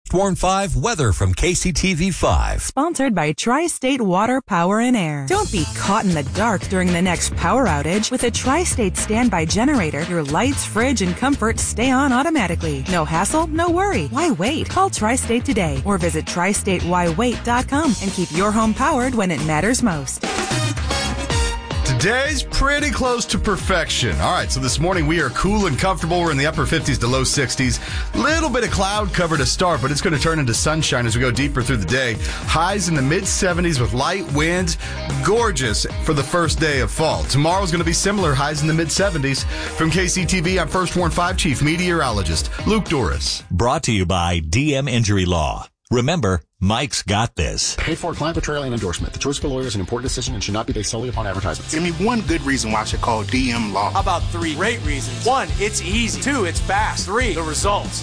Warn 5 weather from KCTV 5. Sponsored by Tri-State Water, Power, and Air. Don't be caught in the dark during the next power outage. With a Tri-State standby generator, your lights, fridge, and comfort stay on automatically. No hassle, no worry. Why wait? Call Tri-State today or visit tristatewhywait.com and keep your home powered when it matters most. Today's pretty close to perfection. All right, so this morning we are cool and comfortable. We're in the upper 50s to low 60s. Little bit of cloud cover to start, but it's going to turn into sunshine as we go deeper through the day. Highs in the mid-70s with light winds. Gorgeous for the first day of fall. Tomorrow's going to be similar. Highs in the mid-70s. From KCTV, I'm First Warn 5 Chief Meteorologist Luke Doris. Brought to you by DM Injury Law. Remember, Mike's got this. Paid for client portrayal and endorsement. The choice of a lawyer is an important decision and should not be based solely upon advertisements. Give me one good reason why I should call DM Law. How about 3 great reasons? 1, it's easy. 2, it's fast. 3, the results.